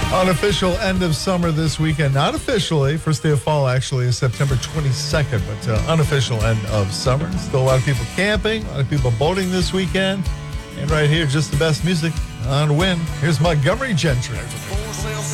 Unofficial end of summer this weekend. Not officially. First day of fall actually is September 22nd, but unofficial end of summer. Still a lot of people camping, a lot of people boating this weekend. And right here, just the best music on Win. Here's Montgomery Gentry.